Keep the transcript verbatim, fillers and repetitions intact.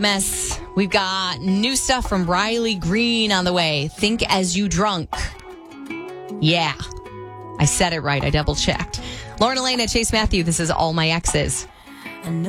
Mess, we've got new stuff from Riley Green on the way. Think as you drunk. Yeah, I said it right. I double checked. Lauren Elena, Chase Matthew, this is All My Exes.